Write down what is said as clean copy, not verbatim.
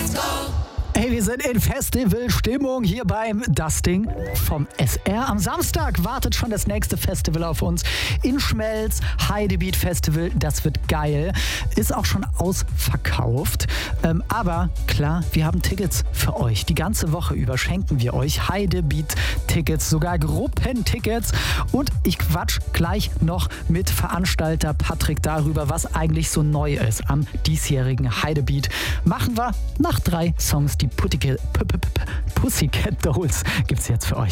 Hey, wir sind in Festivalstimmung hier beim Dusting vom SR. Am Samstag wartet schon das nächste Festival auf uns in Schmelz, Heidebeat Festival. Das wird geil. Ist auch schon ausverkauft. Aber klar, wir haben Tickets für euch. Die ganze Woche über schenken wir euch Heidebeat-Tickets, sogar Gruppentickets. Und ich quatsch gleich noch mit Veranstalter Patrick darüber, was eigentlich so neu ist am diesjährigen Heidebeat. Machen wir nach 3 Songs. Die Pussycat Dolls gibt's jetzt für euch.